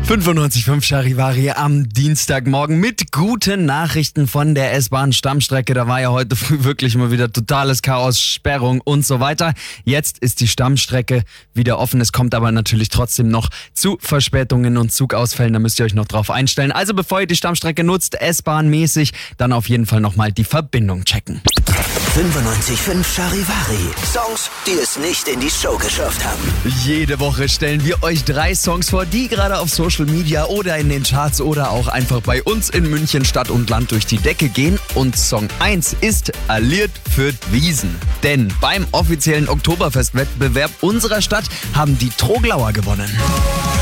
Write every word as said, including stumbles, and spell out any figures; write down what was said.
fünfundneunzig Komma fünf Charivari am Dienstagmorgen mit guten Nachrichten von der S-Bahn-Stammstrecke. Da war ja heute früh wirklich mal wieder totales Chaos, Sperrung und so weiter. Jetzt ist die Stammstrecke wieder offen. Es kommt aber natürlich trotzdem noch zu Verspätungen und Zugausfällen. Da müsst ihr euch noch drauf einstellen. Also bevor ihr die Stammstrecke nutzt, S-Bahn-mäßig, dann auf jeden Fall nochmal die Verbindung checken. fünfundneunzig Komma fünf Charivari. Songs, die es nicht in die Show geschafft haben. Jede Woche stellen wir euch drei Songs vor, die gerade auf Social Media oder in den Charts oder auch einfach bei uns in München Stadt und Land durch die Decke gehen. Und Song eins ist Alliert für Wiesen. Denn beim offiziellen Oktoberfestwettbewerb unserer Stadt haben die Troglauer gewonnen.